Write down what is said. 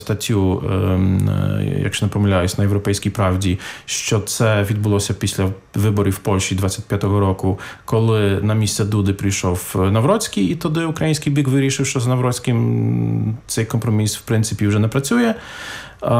статтю, якщо не помиляюсь, на «Європейській правді», що це відбулося після виборів в Польщі 25-го року, коли на місце Дуди прийшов Навроцький, і тоді український бік вирішив, що з Навроцьким цей компроміс, в принципі, вже не працює.